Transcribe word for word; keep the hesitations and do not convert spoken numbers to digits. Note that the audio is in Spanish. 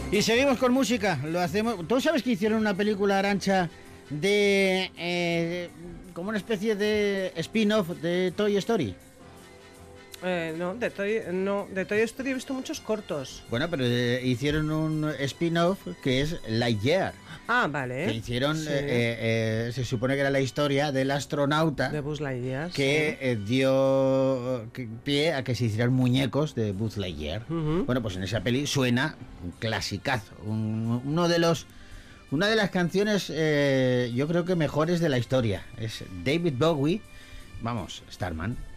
Y seguimos con música, lo hacemos... ¿Tú sabes que hicieron una película, Arantxa, de... Eh, como una especie de spin-off de Toy Story? Eh, no, de Toy, no, de Toy Story he visto muchos cortos. Bueno, pero eh, hicieron un spin-off que es Lightyear. Ah, vale. Que hicieron, Sí. eh, eh, se supone que era la historia del astronauta De Buzz Lightyear. que sí. eh, dio que- pie a que se hicieran muñecos de Buzz Lightyear. Ujú. Bueno, pues en esa peli suena un clasicazo, un- uno de los, una de las canciones, eh, yo creo que mejores de la historia. Es David Bowie, vamos, Starman.